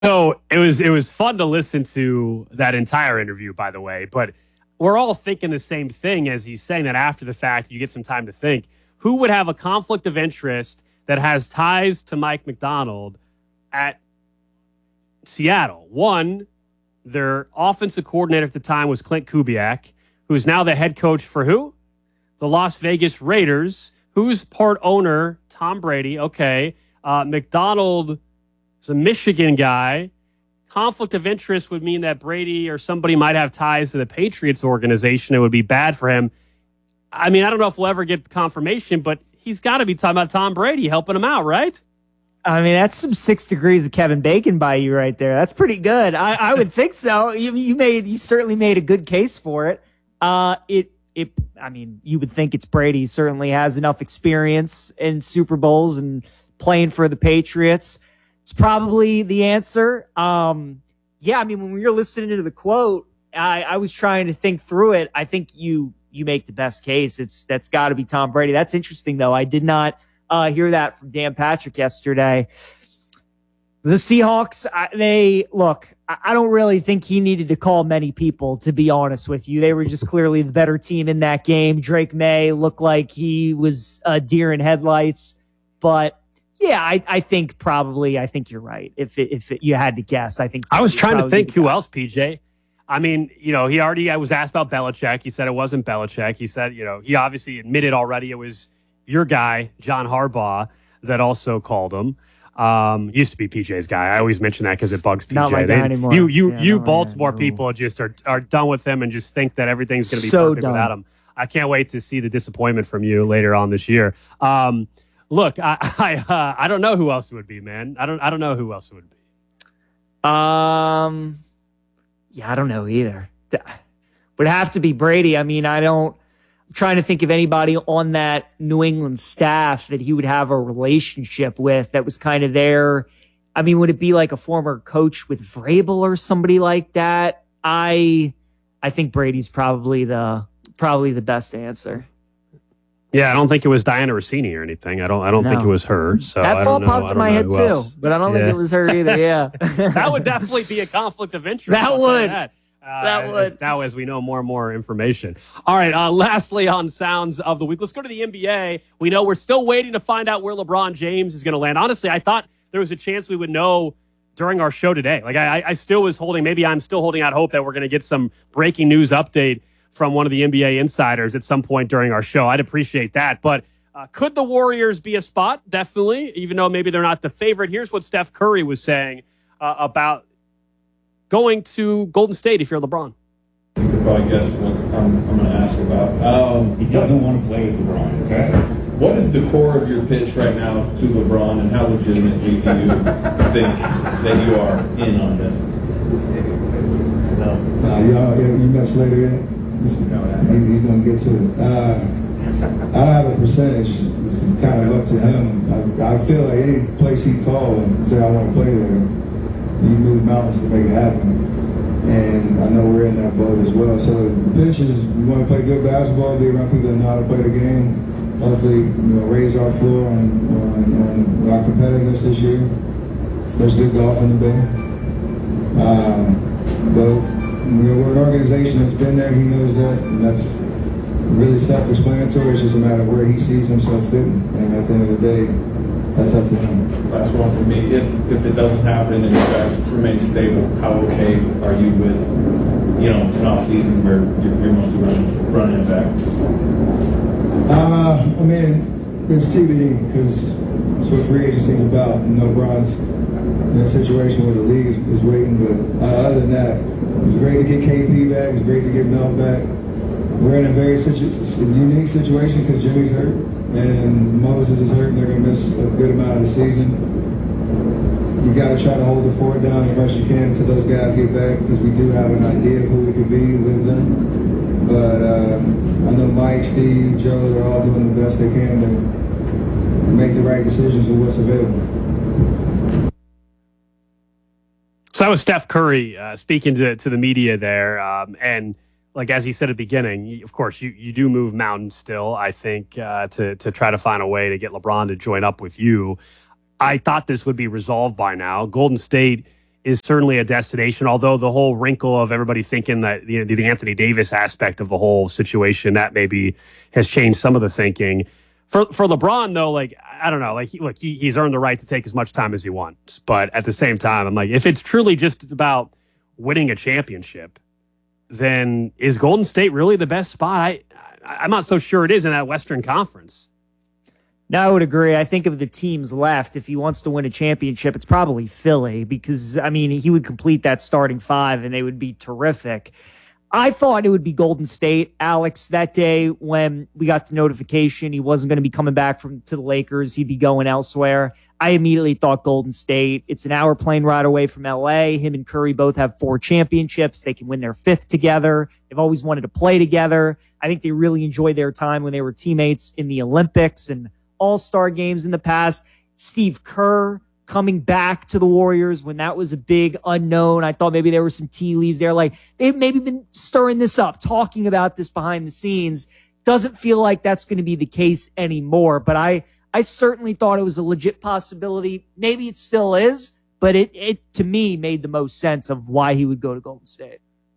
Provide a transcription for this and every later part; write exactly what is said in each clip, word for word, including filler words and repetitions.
So it was it was fun to listen to that entire interview, by the way. But we're all thinking the same thing as he's saying that after the fact, you get some time to think. Who would have a conflict of interest that has ties to Mike Macdonald at Seattle? One, their offensive coordinator at the time was Clint Kubiak, who's now the head coach for who? The Las Vegas Raiders. Who's part owner? Tom Brady. Okay. Uh, Macdonald is a Michigan guy. Conflict of interest would mean that Brady or somebody might have ties to the Patriots organization. It would be bad for him. I mean, I don't know if we'll ever get confirmation, but he's got to be talking about Tom Brady helping him out, right? I mean, that's some six degrees of Kevin Bacon by you right there. That's pretty good. I, I would think so. You, you made, you certainly made a good case for it. Uh, it, it, I mean, you would think it's Brady. He certainly has enough experience in Super Bowls and playing for the Patriots. It's probably the answer. Um, yeah, I mean, when we were listening to the quote, I, I was trying to think through it. I think you, you make the best case. It's, that's got to be Tom Brady. That's interesting, though. I did not uh, hear that from Dan Patrick yesterday. The Seahawks, I, they look, I don't really think he needed to call many people, to be honest with you. They were just clearly the better team in that game. Drake May looked like he was a deer in headlights. But, yeah, I, I think probably, I think you're right. If it, if it, you had to guess, I think. I was trying to think who else, P J. I mean, you know, he already, I was asked about Belichick. He said it wasn't Belichick. He said, you know, he obviously admitted already it was your guy, John Harbaugh, that also called him. Um, used to be P J's guy. I always mention that because it bugs P J. Not my they, guy anymore. You, you, yeah, you Baltimore people just are, are done with him and just think that everything's going to be so perfect dumb. without him. I can't wait to see the disappointment from you later on this year. Um, look, I, I, uh, I don't know who else it would be, man. I don't, I don't know who else it would be. Um, yeah, I don't know either. Would have to be Brady. I mean, I don't. I'm trying to think of anybody on that New England staff that he would have a relationship with that was kind of there. I mean, would it be like a former coach with Vrabel or somebody like that? I, I think Brady's probably the probably the best answer. Yeah, I don't think it was Diana Rossini or anything. I don't. I don't No. think it was her. So that I thought don't know. popped in my head too, else. but I don't Yeah. think it was her either. Yeah, that would definitely be a conflict of interest. That I'll tell you would. That. Uh, That would. as- Now, as we know more and more information. All right. Uh, lastly, on Sounds of the Week, let's go to the N B A. We know we're still waiting to find out where LeBron James is going to land. Honestly, I thought there was a chance we would know during our show today. Like I, I still was holding. Maybe I'm still holding out hope that we're going to get some breaking news update from one of the N B A insiders at some point during our show. I'd appreciate that. But uh, could the Warriors be a spot? Definitely, even though maybe they're not the favorite. Here's what Steph Curry was saying uh, about going to Golden State if you're LeBron. You could probably guess what I'm, I'm going to ask about. Um, He doesn't want to play with LeBron, okay? What is the core of your pitch right now to LeBron, and how legitimately do you think that you are in on this? No. Nah, y'all, you mess later in? He, he's going to get to it. Uh, I don't have a percentage. This is kind of up to him. I, I feel like any place he called and say I want to play there, you move mountains to make it happen. And I know we're in that boat as well. So the pitch is we want to play good basketball, be around people that know how to play the game. Hopefully, you know, raise our floor on, on, on our competitiveness this year. There's good golf in the bay. Um, but you know, we're an organization that's been there. He knows that, and that's really self-explanatory. It's just a matter of where he sees himself fitting. And at the end of the day, that's up to him. Last one for me. If if it doesn't happen and you guys remain stable, how okay are you with, you know, an off season where you're, you're mostly running, running it back? Uh, I mean, it's T B D because it's what free agency is about. You know, Bron's in a situation where the league is, is waiting. But uh, other than that, it was great to get K P back. It was great to get Mel back. We're in a very situ- unique situation because Jimmy's hurt and Moses is hurt, and they're going to miss a good amount of the season. You got to try to hold the fort down as much as you can until those guys get back, because we do have an idea of who we could be with them. But uh, I know Mike, Steve, Joe, they're all doing the best they can to make the right decisions with what's available. So that was Steph Curry uh, speaking to to the media there, um, and like as he said at the beginning, of course you, you do move mountains still. I think uh, to to try to find a way to get LeBron to join up with you. I thought this would be resolved by now. Golden State is certainly a destination, although the whole wrinkle of everybody thinking that the, the Anthony Davis aspect of the whole situation, that maybe has changed some of the thinking. For for LeBron, though, like, I don't know, like, he, look, he, he's earned the right to take as much time as he wants. But at the same time, I'm like, if it's truly just about winning a championship, then is Golden State really the best spot? I, I I'm not so sure it is in that Western Conference. No, I would agree. I think of the teams left, if he wants to win a championship, it's probably Philly because, I mean, he would complete that starting five and they would be terrific. I thought it would be Golden State, Alex, that day when we got the notification he wasn't going to be coming back from to the Lakers. He'd be going elsewhere. I immediately thought Golden State. It's an hour plane ride away from L A. Him and Curry both have four championships. They can win their fifth together. They've always wanted to play together. I think they really enjoyed their time when they were teammates in the Olympics and All-Star games in the past. Steve Kerr coming back to the Warriors when that was a big unknown. I thought maybe there were some tea leaves there. Like, they've maybe been stirring this up, talking about this behind the scenes. Doesn't feel like that's going to be the case anymore. But I, I certainly thought it was a legit possibility. Maybe it still is, but it, it to me made the most sense of why he would go to Golden State.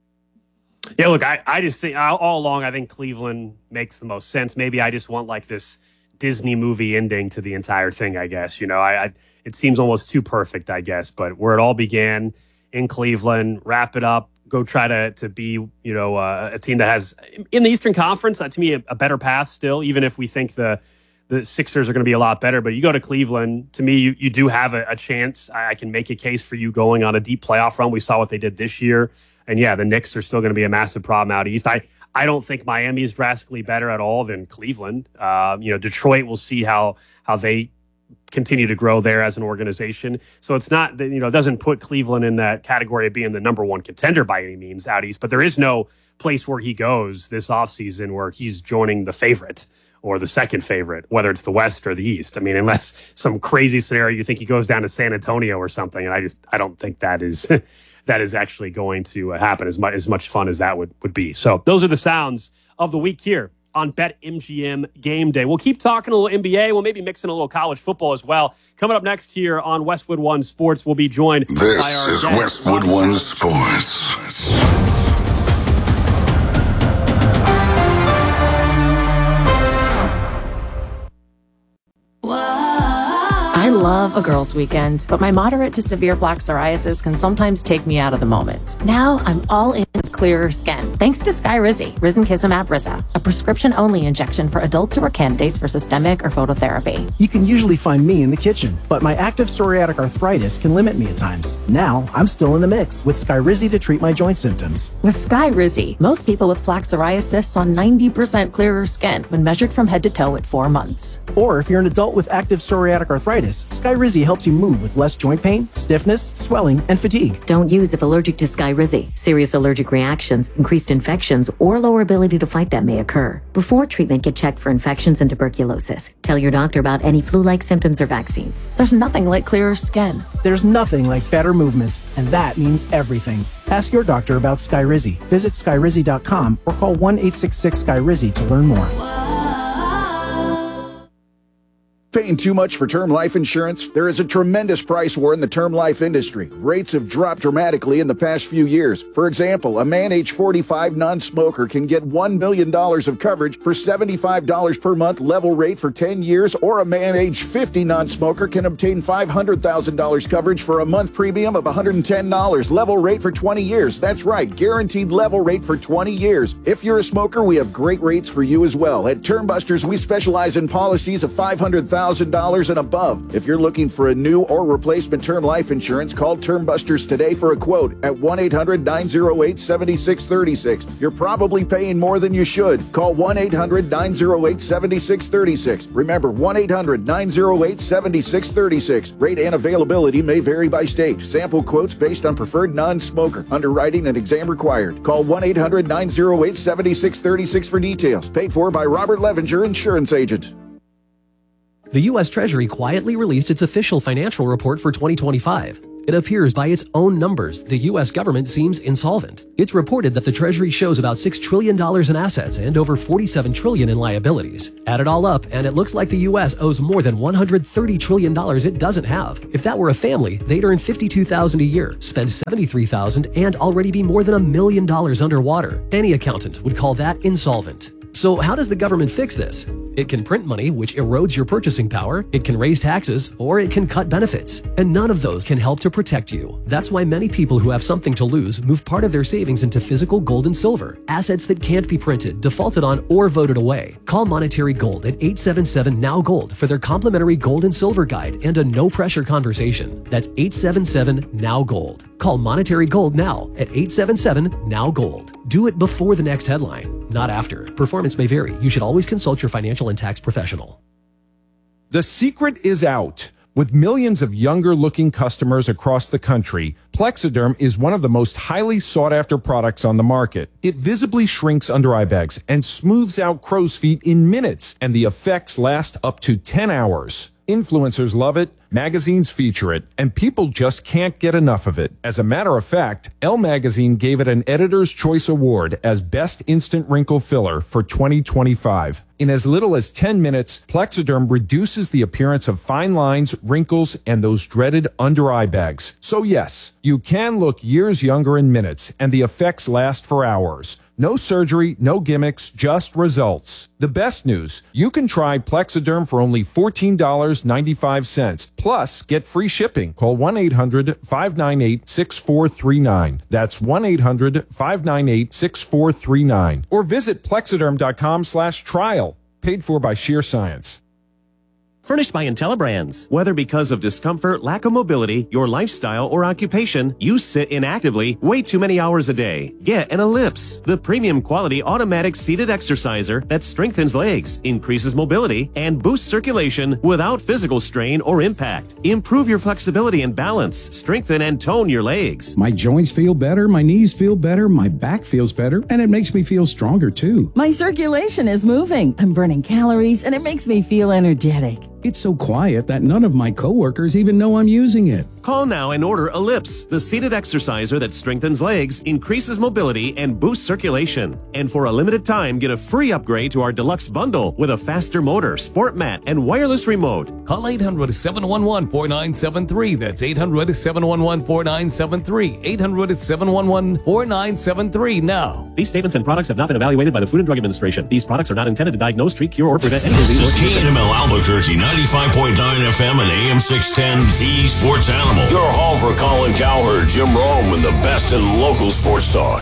Yeah, look, I, I just think all along, I think Cleveland makes the most sense. Maybe I just want like this Disney movie ending to the entire thing, I guess. You know, I, I it seems almost too perfect, I guess. But where it all began in Cleveland, wrap it up, go try to to be, you know, uh, a team that has in the Eastern Conference, uh, to me, a, a better path still, even if we think the the Sixers are going to be a lot better. But you go to Cleveland, to me, you, you do have a, a chance. I, I can make a case for you going on a deep playoff run. We saw what they did this year. And yeah, the Knicks are still going to be a massive problem out east. I, I don't think Miami is drastically better at all than Cleveland. Um, you know, Detroit, we'll see how how they continue to grow there as an organization. So it's not, you know, it doesn't put Cleveland in that category of being the number one contender by any means out east. But there is no place where he goes this offseason where he's joining the favorite or the second favorite, whether it's the West or the East. I mean, unless some crazy scenario, you think he goes down to San Antonio or something. And I just, I don't think that is... that is actually going to happen as much as much fun as that would, would be. So those are the sounds of the week here on BetMGM Game Day. We'll keep talking a little N B A. We'll maybe mix in a little college football as well. Coming up next here on Westwood One Sports, we'll be joined this by our is guest. Westwood One Sports. I love a girls' weekend, but my moderate to severe plaque psoriasis can sometimes take me out of the moment. Now I'm all in with clearer skin, thanks to Skyrizi, Risankizumab Risa, a prescription-only injection for adults who are candidates for systemic or phototherapy. You can usually find me in the kitchen, but my active psoriatic arthritis can limit me at times. Now I'm still in the mix with Skyrizi to treat my joint symptoms. With Skyrizi, most people with plaque psoriasis saw ninety percent clearer skin when measured from head to toe at four months. Or if you're an adult with active psoriatic arthritis, Skyrizi helps you move with less joint pain, stiffness, swelling, and fatigue. Don't use if allergic to Skyrizi. Serious allergic reactions, increased infections, or lower ability to fight them may occur. Before treatment, get checked for infections and tuberculosis. Tell your doctor about any flu-like symptoms or vaccines. There's nothing like clearer skin. There's nothing like better movement, and that means everything. Ask your doctor about Skyrizi. Visit Skyrizi dot com or call one eight six six Skyrizi to learn more. Paying too much for term life insurance? There is a tremendous price war in the term life industry. Rates have dropped dramatically in the past few years. For example, a man age forty-five non-smoker can get one million dollars of coverage for seventy-five dollars per month level rate for ten years, or a man age fifty non-smoker can obtain five hundred thousand dollars coverage for a month premium of one hundred ten dollars level rate for twenty years. That's right, guaranteed level rate for twenty years. If you're a smoker, we have great rates for you as well. At Term Busters, we specialize in policies of five hundred thousand dollars and above. If you're looking for a new or replacement term life insurance, call Term Busters today for a quote at one eight hundred nine oh eight seven six three six. You're probably paying more than you should. Call one eight hundred nine oh eight seven six three six. Remember, one eight hundred nine oh eight seven six three six. Rate and availability may vary by state. Sample quotes based on preferred non-smoker. Underwriting and exam required. Call one eight hundred nine oh eight seven six three six for details. Paid for by Robert Levenger, insurance agent. The U S Treasury quietly released its official financial report for twenty twenty-five. It appears by its own numbers, the U S government seems insolvent. It's reported that the Treasury shows about six trillion dollars in assets and over forty-seven trillion dollars in liabilities. Add it all up, and it looks like the U S owes more than one hundred thirty trillion dollars it doesn't have. If that were a family, they'd earn fifty-two thousand dollars a year, spend seventy-three thousand dollars, and already be more than a million dollars underwater. Any accountant would call that insolvent. So how does the government fix this? It can print money, which erodes your purchasing power, it can raise taxes, or it can cut benefits. And none of those can help to protect you. That's why many people who have something to lose move part of their savings into physical gold and silver, assets that can't be printed, defaulted on, or voted away. Call Monetary Gold at eight seven seven N O W Gold for their complimentary gold and silver guide and a no-pressure conversation. That's eight seven seven N O W Gold. Call Monetary Gold now at eight seven seven N O W Gold. Do it before the next headline, not after. Performance may vary. You should always consult your financial and tax professional. The secret is out. With millions of younger-looking customers across the country, Plexiderm is one of the most highly sought-after products on the market. It visibly shrinks under-eye bags and smooths out crow's feet in minutes, and the effects last up to ten hours. Influencers love it, magazines feature it, and people just can't get enough of it. As a matter of fact, Elle Magazine gave it an Editor's Choice Award as Best Instant Wrinkle Filler for twenty twenty-five. In as little as ten minutes, Plexiderm reduces the appearance of fine lines, wrinkles, and those dreaded under-eye bags. So yes, you can look years younger in minutes, and the effects last for hours. No surgery, no gimmicks, just results. The best news, you can try Plexiderm for only fourteen dollars and ninety-five cents. Plus, get free shipping. Call one eight hundred five nine eight six four three nine. That's one eight hundred five nine eight six four three nine. Or visit plexiderm.com slash trial. Paid for by Sheer Science. Furnished by IntelliBrands. Whether because of discomfort, lack of mobility, your lifestyle, or occupation, you sit inactively way too many hours a day. Get an Ellipse, the premium quality automatic seated exerciser that strengthens legs, increases mobility, and boosts circulation without physical strain or impact. Improve your flexibility and balance, strengthen and tone your legs. My joints feel better, my knees feel better, my back feels better, and it makes me feel stronger too. My circulation is moving. I'm burning calories, and it makes me feel energetic. It's so quiet that none of my coworkers even know I'm using it. Call now and order Ellipse, the seated exerciser that strengthens legs, increases mobility, and boosts circulation. And for a limited time, get a free upgrade to our deluxe bundle with a faster motor, sport mat, and wireless remote. Call eight hundred seven one one four nine seven three. That's eight hundred seven one one four nine seven three. eight hundred seven one one four nine seven three now. These statements and products have not been evaluated by the Food and Drug Administration. These products are not intended to diagnose, treat, cure, or prevent any This disease. is K N M L Albuquerque, ninety-five point nine F M and A M six ten, The Sports Animal. Your home for Colin Cowherd, Jim Rome, and the best in local sports talk.